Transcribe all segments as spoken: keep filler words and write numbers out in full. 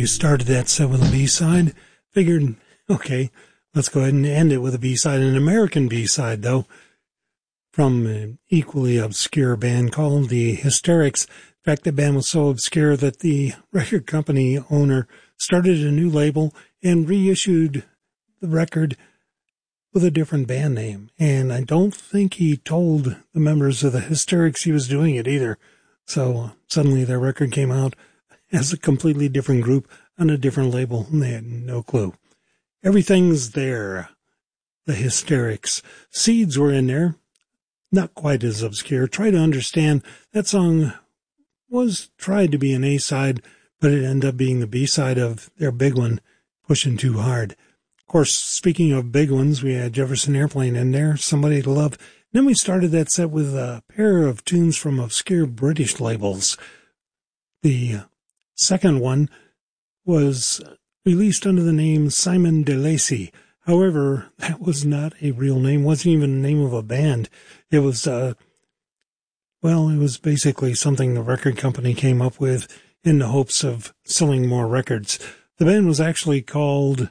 you started that set with a B-side. Figured, okay, let's go ahead and end it with a B-side, an American B-side, though, from an equally obscure band called the Hysterics. In fact, the band was so obscure that the record company owner started a new label and reissued the record with a different band name. And I don't think he told the members of the Hysterics he was doing it either. So uh, suddenly their record came out as a completely different group on a different label, and they had no clue. Everything's there. The Hysterics. Seeds were in there. Not quite as obscure. Try to understand. That song was tried to be an A-side, but it ended up being the B-side of their big one, Pushing Too Hard. Of course, speaking of big ones, we had Jefferson Airplane in there, Somebody to Love. Then we started that set with a pair of tunes from obscure British labels. The second one was released under the name Simon de Lacy. However, that was not a real name, wasn't even the name of a band. It was, uh, well, it was basically something the record company came up with in the hopes of selling more records. The band was actually called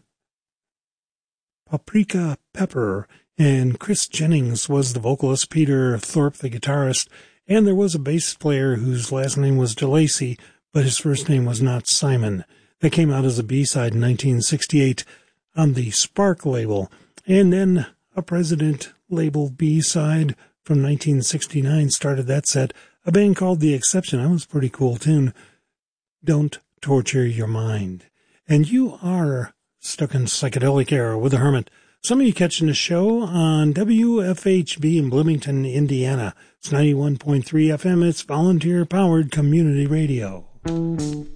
Paprika Pepper, and Chris Jennings was the vocalist, Peter Thorpe the guitarist, and there was a bass player whose last name was DeLacy, but his first name was not Simon. That came out as a B-side in nineteen sixty-eight on the Spark label, and then a President label B-side from nineteen sixty-nine started that set, a band called The Exception. That was a pretty cool tune. Don't Torture Your Mind. And you are stuck in psychedelic era with the Hermit. Some of you catching the show on W F H B in Bloomington, Indiana. It's ninety-one point three F M. It's volunteer-powered community radio.